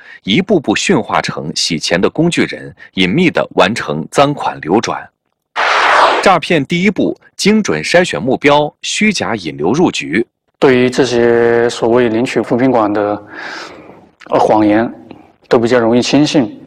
一步步驯化成洗钱的工具人，隐秘地完成赃款流转。诈骗第一步，精准筛选目标，虚假引流入局。 对于这些所谓领取扶贫款的谎言，都比较容易轻信。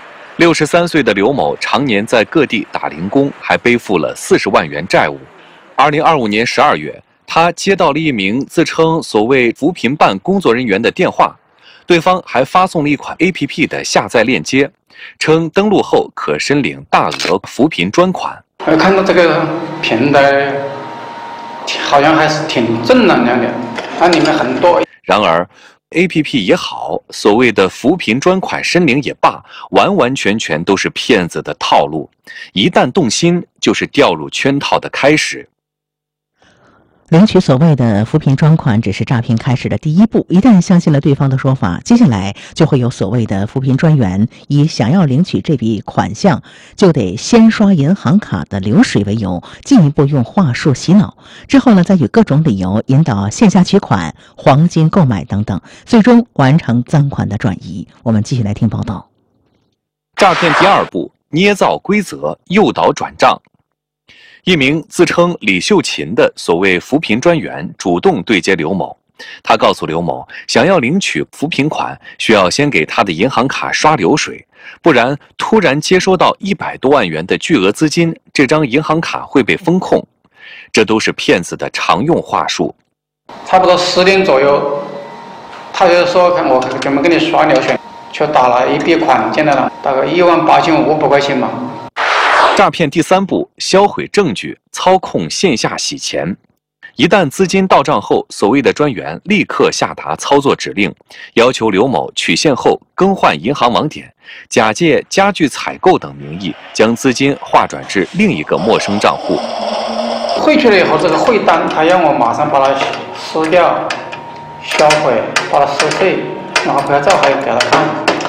63岁的刘某常年在各地打零工，还背负了40万元债务。2025年12月，他接到了一名自称所谓扶贫办工作人员的电话，对方还发送了一款 APP 的下载链接，称登录后可申领大额扶贫专款。 看到这个平台，好像还是挺正能量的，它里面很多。 然而 APP 也好，所谓的扶贫专款申领也罢，完完全全都是骗子的套路。一旦动心，就是掉入圈套的开始。 领取所谓的扶贫专款只是诈骗开始的第一步，一旦相信了对方的说法，接下来就会有所谓的扶贫专员以想要领取这笔款项就得先刷银行卡的流水为由，进一步用话术洗脑，之后呢，再以各种理由引导线下取款、黄金购买等等，最终完成赃款的转移。我们继续来听报道。 诈骗第二步，捏造规则，诱导转账。一名自称李秀琴的所谓扶贫专员主动对接刘某，他告诉刘某，想要领取扶贫款，需要先给他的银行卡刷流水，不然突然接收到100多万元的巨额资金，这张银行卡会被封控。这都是骗子的常用话术。 差不多10点左右，他就说看我怎么给你刷流水，就打了一笔款进来了，大概18500块钱吧。 诈骗第三步，销毁证据，操控线下洗钱。一旦资金到账后，所谓的专员立刻下达操作指令，要求刘某取现后更换银行网点，假借家具采购等名义，将资金划转至另一个陌生账户。 汇去了以后，这个汇单他让我马上把它撕掉、销毁，把它撕碎，然后拍照还给他看。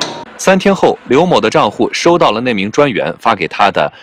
3天后，刘某的账户收到了那名专员发给他的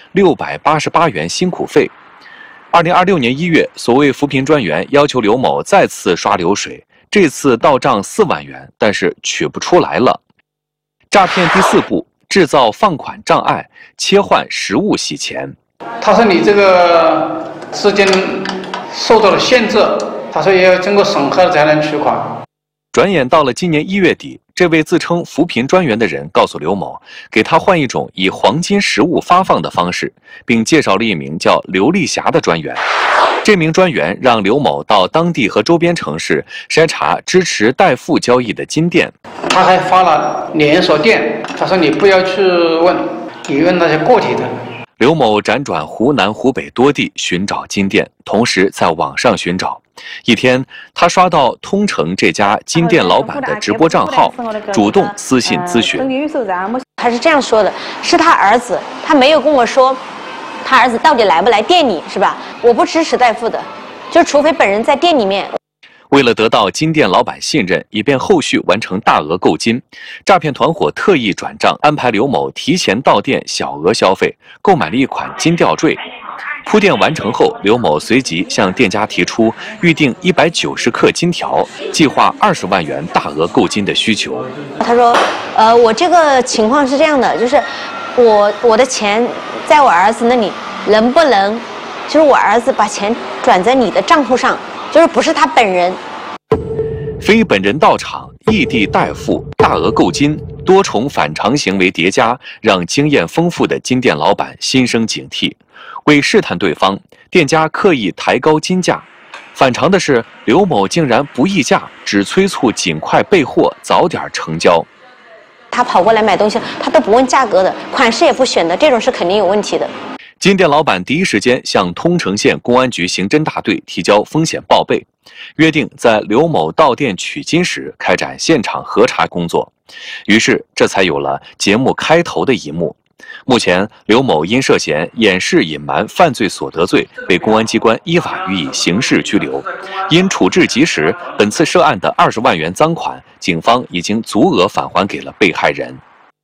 688元辛苦费。2026年1月，所谓扶贫专员要求刘某再次刷流水，这次到账4万元，但是取不出来了。诈骗第4步，制造放款障碍，切换实物洗钱。 他说你这个资金受到了限制，他说也要经过审核才能取款。 转眼到了今年1月底，这位自称扶贫专员的人告诉刘某，给他换一种以黄金实物发放的方式，并介绍了一名叫刘丽霞的专员。这名专员让刘某到当地和周边城市筛查支持代付交易的金店。 他还发了连锁店，他说你不要去问，你问那些个体的。 刘某辗转湖南、湖北多地寻找金店，同时在网上寻找。一天，他刷到通城这家金店老板的直播账号，主动私信咨询。 他是这样说的，是他儿子，他没有跟我说他儿子到底来不来店里，是吧？我不支持代付的，就除非本人在店里面。 为了得到金店老板信任，以便后续完成大额购金，诈骗团伙特意转账，安排刘某提前到店小额消费，购买了一款金吊坠。铺垫完成后，刘某随即向店家提出预定190克金条，计划20万元大额购金的需求。 他说，我这个情况是这样的，就是我的钱在我儿子那里，能不能就是我儿子把钱转在你的账户上，就是不是他本人。 非本人到场，异地代付，大额购金，多重反常行为叠加，让经验丰富的金店老板心生警惕。为试探对方，店家刻意抬高金价。反常的是，刘某竟然不议价，只催促尽快备货，早点成交。 他跑过来买东西，他都不问价格的，款式也不选的，这种是肯定有问题的。 金店老板第一时间向通城县公安局刑侦大队提交风险报备，约定在刘某到店取金时开展现场核查工作。于是，这才有了节目开头的一幕。目前，刘某因涉嫌掩饰隐瞒犯罪所得罪，被公安机关依法予以刑事拘留。因处置及时，本次涉案的20万元赃款，警方已经足额返还给了被害人。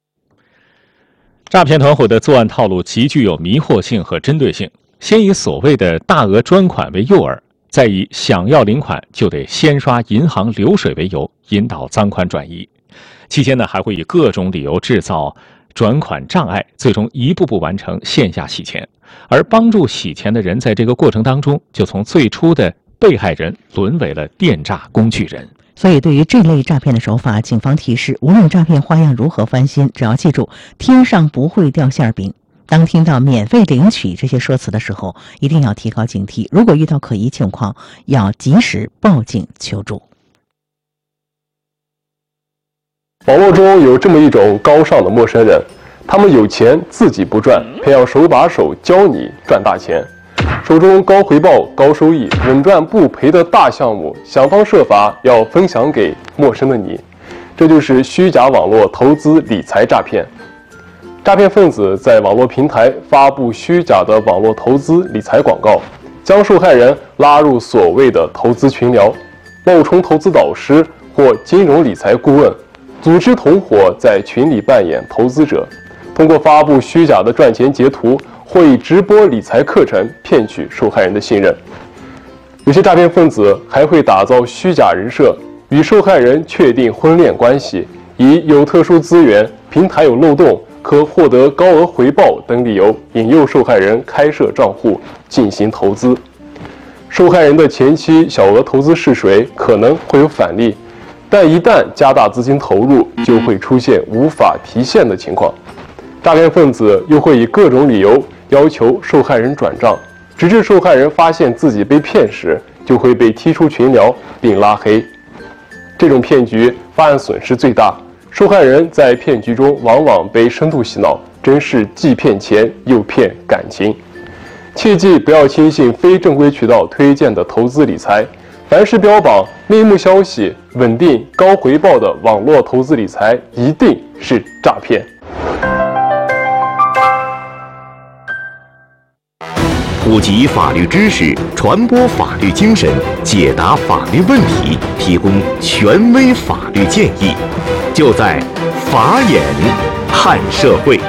诈骗团伙的作案套路极具有迷惑性和针对性，先以所谓的大额专款为诱饵，再以想要领款就得先刷银行流水为由，引导赃款转移。 期间呢，还会以各种理由制造转款障碍，最终一步步完成线下洗钱。而帮助洗钱的人在这个过程当中，就从最初的被害人沦为了电诈工具人。 所以对于这类诈骗的手法，警方提示，无论诈骗花样如何翻新，只要记住天上不会掉馅饼。当听到免费领取这些说辞的时候，一定要提高警惕，如果遇到可疑情况，要及时报警求助。 网络中有这么一种高尚的陌生人，他们有钱自己不赚，偏要手把手教你赚大钱，手中高回报、高收益、稳赚不赔的大项目，想方设法要分享给陌生的你。这就是虚假网络投资理财诈骗。诈骗分子在网络平台发布虚假的网络投资理财广告，将受害人拉入所谓的投资群聊，冒充投资导师或金融理财顾问，组织同伙在群里扮演投资者，通过发布虚假的赚钱截图或以直播理财课程骗取受害人的信任。有些诈骗分子还会打造虚假人设，与受害人确定婚恋关系，以有特殊资源、平台有漏洞、可获得高额回报等理由引诱受害人开设账户进行投资。受害人的前期小额投资试水可能会有返利，但一旦加大资金投入，就会出现无法提现的情况。诈骗分子又会以各种理由要求受害人转账，直至受害人发现自己被骗时，就会被踢出群聊并拉黑。这种骗局发案损失最大，受害人在骗局中往往被深度洗脑，真是既骗钱又骗感情。切记不要轻信非正规渠道推荐的投资理财，凡是标榜内幕消息、稳定高回报的网络投资理财，一定是诈骗。 普及法律知识，传播法律精神，解答法律问题，提供权威法律建议，就在法眼看社会。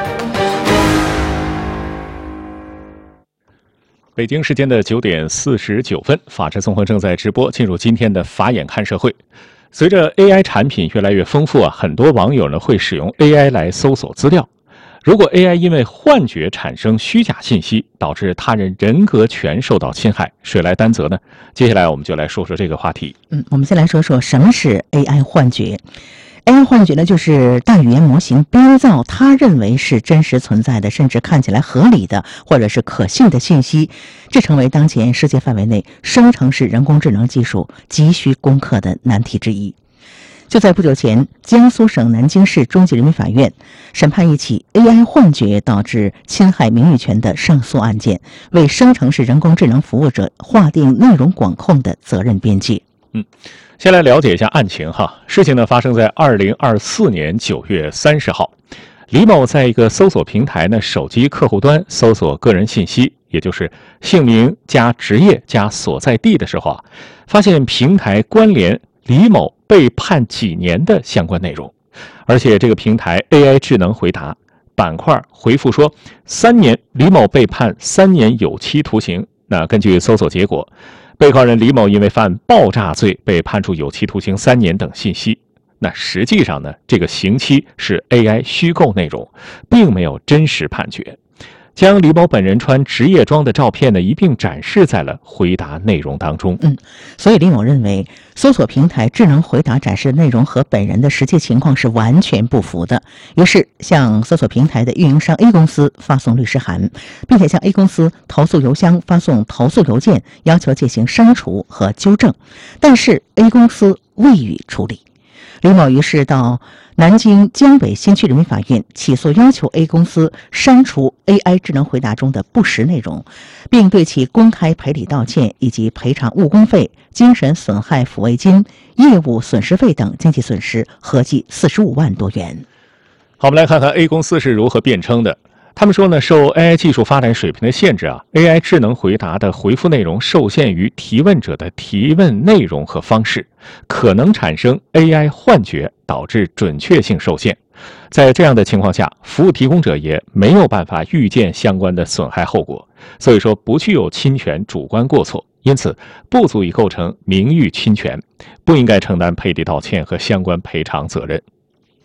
北京时间的9点49分，法治纵横正在直播，进入今天的法眼看社会。随着 AI 产品越来越丰富很多网友呢会使用 AI 来搜索资料。如果 AI 因为幻觉产生虚假信息，导致他人人格权受到侵害，谁来担责呢？接下来我们就来说说这个话题。 我们先来说说什么是 AI 幻觉。AI 幻觉呢，就是大语言模型编造他认为是真实存在的，甚至看起来合理的或者是可信的信息，这成为当前世界范围内生成式人工智能技术急需攻克的难题之一。就在不久前，江苏省南京市中级人民法院审判一起 AI 幻觉导致侵害名誉权的上诉案件，为生成式人工智能服务者划定内容管控的责任边界。 先来了解一下案情哈。事情呢发生在2024年9月30号，李某在一个搜索平台呢手机客户端搜索个人信息，也就是姓名加职业加所在地的时候发现平台关联李某被判几年的相关内容，而且这个平台 AI 智能回答板块回复说3年，李某被判3年有期徒刑。那根据搜索结果，被告人李某因为犯爆炸罪被判处有期徒刑3年等信息。那实际上呢，这个刑期是 AI 虚构内容，并没有真实判决。将李某本人穿职业装的照片呢一并展示在了回答内容当中。 所以李某认为，搜索平台智能回答展示的内容和本人的实际情况是完全不符的，于是向搜索平台的运营商 A 公司发送律师函，并且向 A 公司投诉邮箱发送投诉邮件，要求进行删除和纠正，但是 A 公司未予处理。李某于是到南京江北新区人民法院起诉，要求 A 公司删除 AI 智能回答中的不实内容，并对其公开赔礼道歉以及赔偿误工费、精神损害抚慰金、业务损失费等经济损失合计45万多元。 好，我们来看看 A 公司是如何辩称的。他们说呢，受 AI 技术发展水平的限制AI 智能回答的回复内容受限于提问者的提问内容和方式，可能产生 AI 幻觉，导致准确性受限。在这样的情况下，服务提供者也没有办法预见相关的损害后果，所以说不具有侵权主观过错，因此不足以构成名誉侵权，不应该承担赔礼道歉和相关赔偿责任。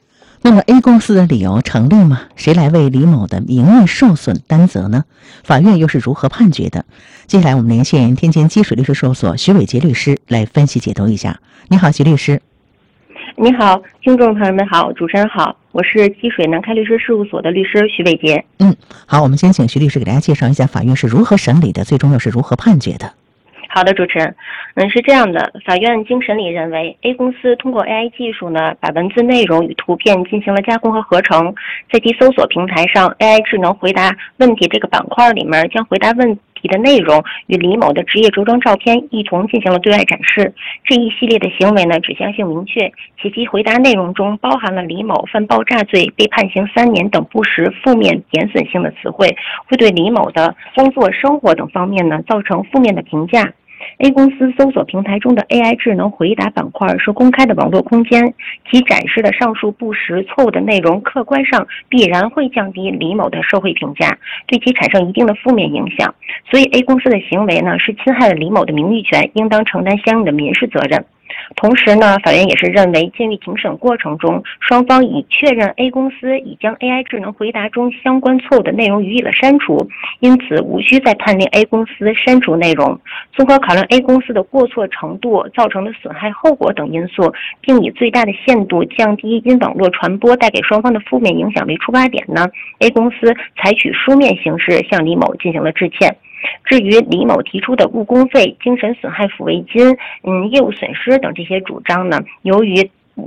那么 A 公司的理由成立吗？谁来为李某的名誉受损担责呢？法院又是如何判决的？接下来我们连线天津积水律师事务所徐伟杰律师来分析解读一下。你好，徐律师。 你好，听众朋友们好，主持人好，我是积水南开律师事务所的律师徐伟杰。 好，我们先请徐律师给大家介绍一下法院是如何审理的，最终又是如何判决的。 好的，主持人，是这样的，法院经审理认为 ，A 公司通过 AI 技术呢，把文字内容与图片进行了加工和合成，在其搜索平台上 ，AI 智能回答问题这个板块里面，将回答问题的内容与李某的职业着装照片一同进行了对外展示。这一系列的行为呢，指向性明确，且其回答内容中包含了李某犯爆炸罪、被判刑3年等不实、负面、贬损性的词汇，会对李某的工作、生活等方面呢，造成负面的评价。A 公司搜索平台中的 AI 智能回答板块是公开的网络空间，其展示的上述不实、错误的内容，客观上必然会降低李某的社会评价，对其产生一定的负面影响。所以 A 公司的行为呢，是侵害了李某的名誉权，应当承担相应的民事责任。同时呢，法院也是认为，鉴于庭审过程中双方已确认 A 公司已将 AI 智能回答中相关错误的内容予以了删除，因此无需再判令 A 公司删除内容。综合考量 A 公司的过错程度、造成的损害后果等因素，并以最大的限度降低因网络传播带给双方的负面影响为出发点呢， A 公司采取书面形式向李某进行了致歉。至于李某提出的误工费、精神损害抚慰金、业务损失等这些主张呢，由于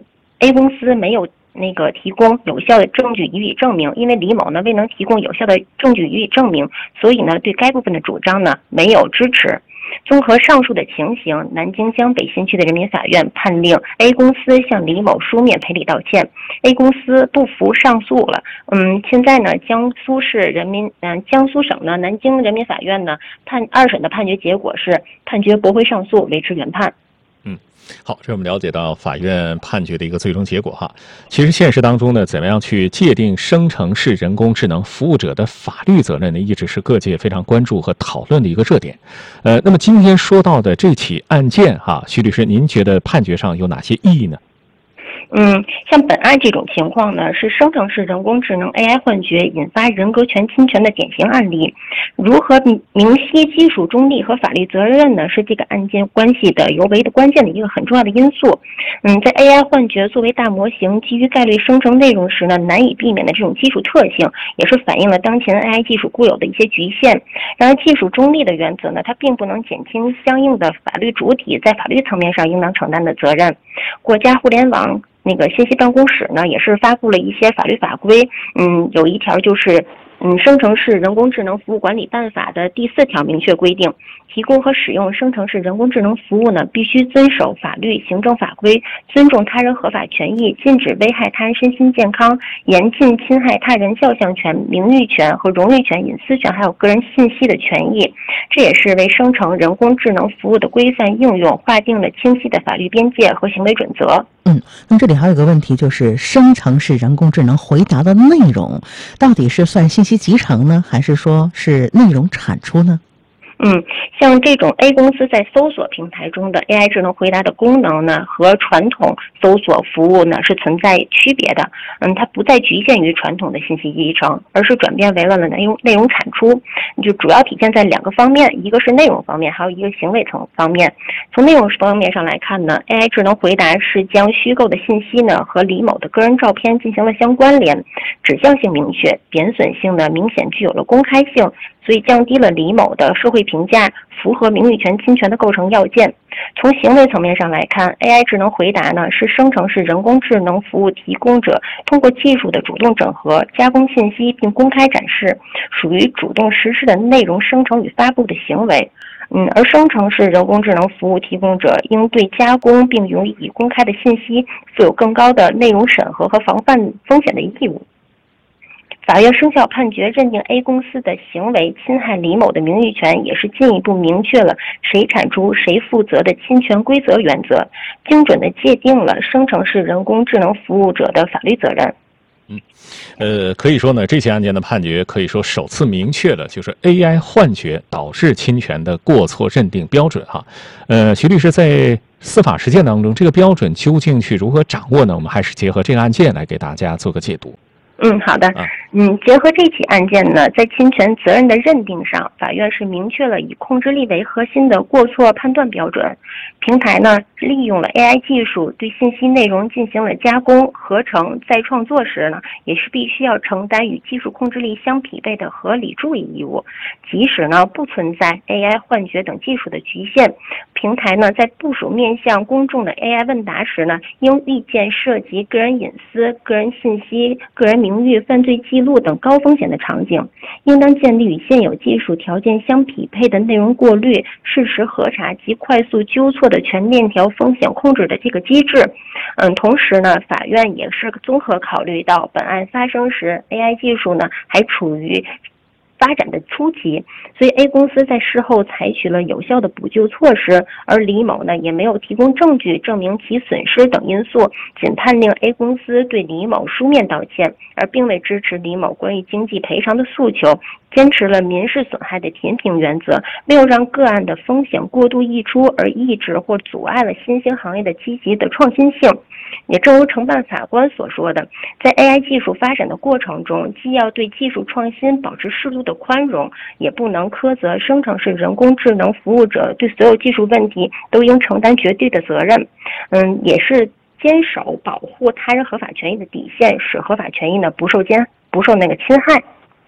A 公司没有提供有效的证据予以证明，因为李某呢未能提供有效的证据予以证明，所以呢对该部分的主张呢没有支持。综合上述的情形，南京江北新区的人民法院判令 A 公司向李某书面赔礼道歉。A 公司不服上诉了。现在呢，江苏省呢南京人民法院呢二审的判决结果是判决驳回上诉，维持原判。 好，这我们了解到法院判决的一个最终结果哈。其实现实当中呢，怎么样去界定生成式人工智能服务者的法律责任呢，一直是各界非常关注和讨论的一个热点。那么今天说到的这起案件哈，徐律师，您觉得判决上有哪些意义呢？ 像本案这种情况呢，是生成式人工智能 AI 幻觉引发人格权侵权的典型案例。如何明晰技术中立和法律责任呢，是这个案件关系的尤为的关键的一个很重要的因素。在 AI 幻觉作为大模型基于概率生成内容时呢，难以避免的这种技术特性，也是反映了当前 AI 技术固有的一些局限。然而，技术中立的原则呢，它并不能减轻相应的法律主体在法律层面上应当承担的责任。国家互联网信息办公室呢，也是发布了一些法律法规，有一条就是生成式人工智能服务管理办法的第4条明确规定，提供和使用生成式人工智能服务呢，必须遵守法律、行政法规，尊重他人合法权益，禁止危害他人身心健康，严禁侵害他人肖像权、名誉权和荣誉权、隐私权，还有个人信息的权益。这也是为生成人工智能服务的规范应用划定了清晰的法律边界和行为准则。 那这里还有一个问题，就是生成式人工智能回答的内容到底是算信息集成呢，还是说是内容产出呢？ 像这种 A 公司在搜索平台中的 AI 智能回答的功能呢，和传统搜索服务呢是存在区别的。它不再局限于传统的信息集成，而是转变为了内容产出，就主要体现在2个方面，一个是内容方面，还有一个行为层方面。从内容方面上来看呢， AI 智能回答是将虚构的信息呢和李某的个人照片进行了相关联，指向性明确，贬损性呢明显具有了公开性，所以降低了李某的社会评价，符合名誉权侵权的构成要件。从行为层面上来看， AI 智能回答呢是生成式人工智能服务提供者通过技术的主动整合、加工信息并公开展示，属于主动实施的内容生成与发布的行为。而生成式人工智能服务提供者应对加工并予以公开的信息负有更高的内容审核和防范风险的义务。法院生效判决认定 A 公司的行为侵害李某的名誉权，也是进一步明确了谁产出谁负责的侵权规则原则，精准地界定了生成式人工智能服务者的法律责任。 可以说呢，这起案件的判决可以说首次明确了就是 AI 幻觉导致侵权的过错认定标准哈。徐律师在司法实践当中，这个标准究竟去如何掌握呢？我们还是结合这个案件来给大家做个解读。 好的。结合这起案件呢，在侵权责任的认定上，法院是明确了以控制力为核心的过错判断标准。平台呢，利用了 AI 技术对信息内容进行了加工、合成、再创作时呢，也是必须要承担与技术控制力相匹配的合理注意义务。即使呢不存在 AI 幻觉等技术的局限，平台呢在部署面向公众的 AI 问答时呢，应遇见涉及个人隐私、个人信息、个人名誉、犯罪记录等高风险的场景，应当建立与现有技术条件相匹配的内容过滤、事实核查及快速纠错的全链条风险控制的这个机制。同时呢，法院也是综合考虑到本案发生时 AI 技术呢还处于发展的初期，所以 A 公司在事后采取了有效的补救措施，而李某呢也没有提供证据证明其损失等因素，仅判令 A 公司对李某书面道歉，而并未支持李某关于经济赔偿的诉求，坚持了民事损害的填平原则，没有让个案的风险过度溢出而抑制或阻碍了新兴行业的积极的创新性。也正如承办法官所说的，在 AI 技术发展的过程中，既要对技术创新保持适度的宽容，也不能苛责生成式人工智能服务者对所有技术问题都应承担绝对的责任。也是坚守保护他人合法权益的底线，使合法权益呢不受侵害。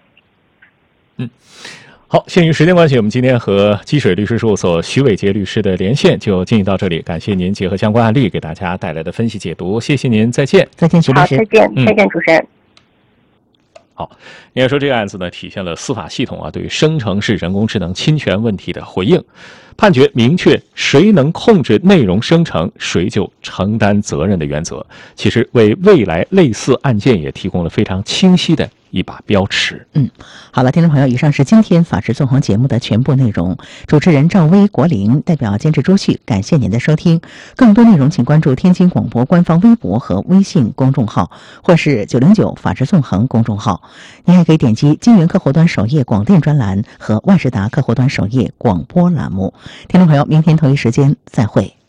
好，限于时间关系，我们今天和积水律师事务所徐伟杰律师的连线就进行到这里。感谢您结合相关案例给大家带来的分析解读，谢谢您，再见。 再见，徐律师。 好，再见，主持人。 好，应该说这个案子呢，体现了司法系统对于生成式人工智能侵权问题的回应，判决明确谁能控制内容生成，谁就承担责任的原则。其实为未来类似案件也提供了非常清晰的一把标尺。 好了，听众朋友，以上是今天法治纵横节目的全部内容。主持人赵薇、国林，代表监制朱旭，感谢您的收听。更多内容请关注天津广播官方微博和微信公众号，或是909法治纵横公众号。您还可以点击金源客户端首页广电专栏和万事达客户端首页广播栏目。听众朋友，明天同一时间再会。